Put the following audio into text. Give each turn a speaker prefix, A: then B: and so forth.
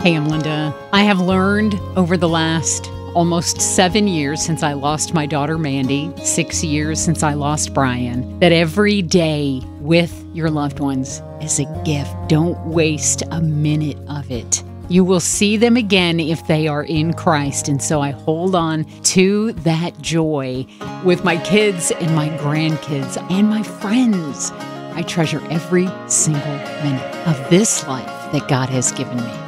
A: Hey, I'm Linda. I have learned over the last almost 7 years since I lost my daughter Mandy, 6 years since I lost Brian, that every day with your loved ones is a gift. Don't waste a minute of it. You will see them again if they are in Christ. And so I hold on to that joy with my kids and my grandkids and my friends. I treasure every single minute of this life that God has given me.